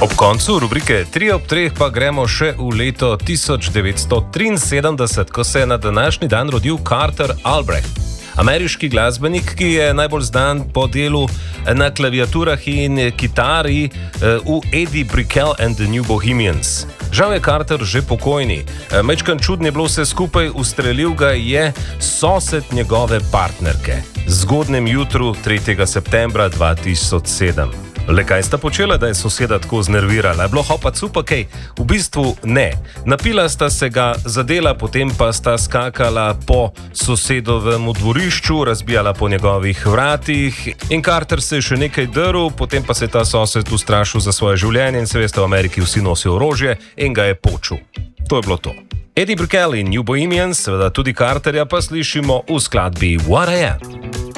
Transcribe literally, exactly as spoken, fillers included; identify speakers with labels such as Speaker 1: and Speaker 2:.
Speaker 1: Ob koncu rubrike tri ob treh pa gremo še v leto tisoč devetsto triinsedemdeset, ko se je na današnji dan rodil Carter Albrecht, ameriški glasbenik, ki je najbolj znan po delu na klaviaturah in kitari v Eddie Brickell and the New Bohemians. Žal je Carter že pokojni. Mečkan čudno je bilo vse skupaj, ustrelil ga je sosed njegove partnerke. Zgodnjem jutru tretjega septembra dva tisoč sedem. Le kaj sta počela, da je soseda tako znervirala? Je bilo hopa cupa kaj? V bistvu ne. Napila sta se ga, zadela, potem pa sta skakala po sosedovem dvorišču, razbijala po njegovih vratih in Carter se je še nekaj drl, potem pa se je ta sosed ustrašil za svoje življenje in se veste, v Ameriki vsi nosijo orožje in ga je počul. To je bilo to. Eddie Brickell in New Bohemians, seveda tudi Carterja, pa slišimo v skladbi What I Am.